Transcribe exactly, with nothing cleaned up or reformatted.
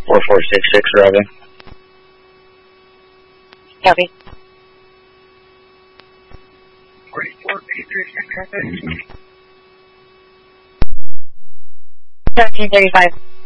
four four six six, Robin. Copy. forty-four eight three six traffic. seventeen thirty-five.